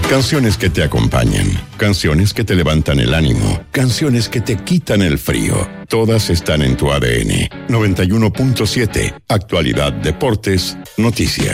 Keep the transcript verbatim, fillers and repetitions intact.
Canciones que te acompañan, canciones que te levantan el ánimo, canciones que te quitan el frío. Todas están en tu A D N. noventa y uno punto siete, Actualidad, Deportes, Noticias.